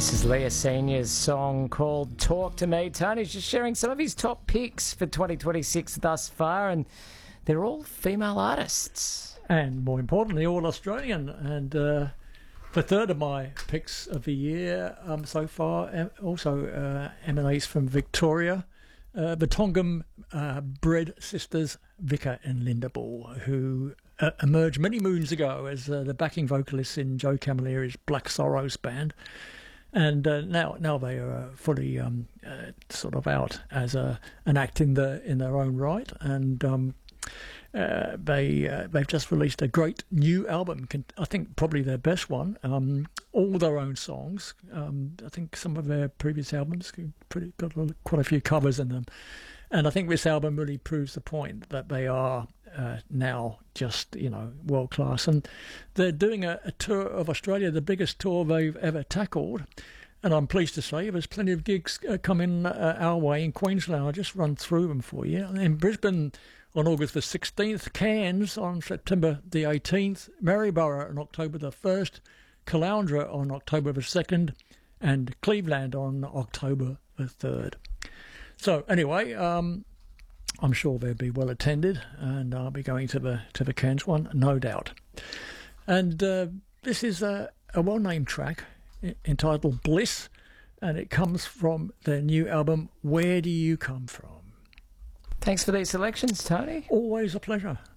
This is Leah Senior's song called Talk to Me. Tony's just sharing some of his top picks for 2026 thus far, and they're all female artists. And more importantly, all Australian. And the third of my picks of the year so far also emanates from Victoria. The Tongam bred sisters Vika and Linda Ball, who emerged many moons ago as the backing vocalists in Joe Camilleri's Black Sorrows band. And now they are fully sort of out as an act in their own right, and they've just released a great new album. I think probably their best one. All their own songs. I think some of their previous albums got quite a few covers in them, and I think this album really proves the point that they are now just world class. And they're doing a tour of Australia, the biggest tour they've ever tackled. And I'm pleased to say there's plenty of gigs coming our way in Queensland. I'll just run through them for you. In Brisbane on August the 16th, Cairns on September the 18th, Maryborough on October the 1st, Caloundra on October the 2nd, and Cleveland on October the 3rd. So anyway, I'm sure they'll be well attended, and I'll be going to the Cairns one, no doubt. And this is a well-named track entitled Bliss, and it comes from their new album, Where Do You Come From? Thanks for these selections, Tony. Always a pleasure.